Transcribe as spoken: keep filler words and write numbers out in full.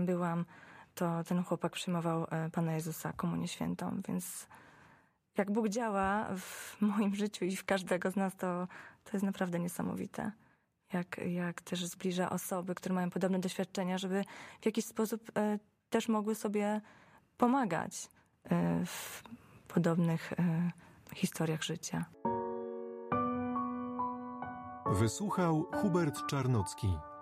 tam byłam, to ten chłopak przyjmował Pana Jezusa, komunię świętą, więc jak Bóg działa w moim życiu i w każdego z nas, to, to jest naprawdę niesamowite. Jak, jak też zbliża osoby, które mają podobne doświadczenia, żeby w jakiś sposób e, też mogły sobie pomagać e, w podobnych e, historiach życia. Wysłuchał Hubert Czarnocki.